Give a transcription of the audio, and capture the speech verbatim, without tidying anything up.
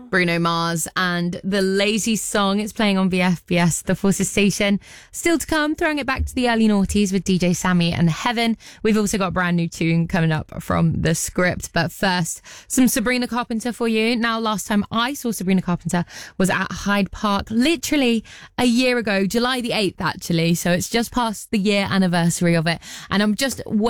Bruno Mars and The Lazy Song. It's playing on V F B S, the Forces station. Still to come, throwing it back to the early noughties with D J Sammy and Heaven. We've also got a brand new tune coming up from The Script. But first, some Sabrina Carpenter for you. Now, last time I saw Sabrina Carpenter was at Hyde Park, literally a year ago, July the eighth, actually. So it's just past the year anniversary of it. And I'm just